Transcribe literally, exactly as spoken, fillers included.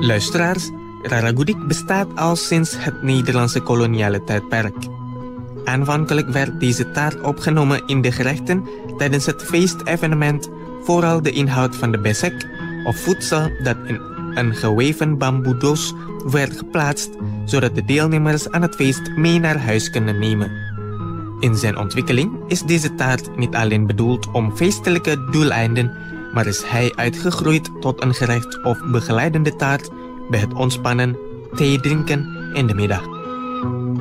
Luisteraars, Raragudik bestaat al sinds het Nederlandse koloniale tijdperk. Aanvankelijk werd deze taart opgenomen in de gerechten tijdens het feestevenement, vooral de inhoud van de besek of voedsel dat in een geweven bamboedoos werd geplaatst, zodat de deelnemers aan het feest mee naar huis kunnen nemen. In zijn ontwikkeling is deze taart niet alleen bedoeld om feestelijke doeleinden, maar is hij uitgegroeid tot een gerecht of begeleidende taart bij het ontspannen, thee drinken in de middag.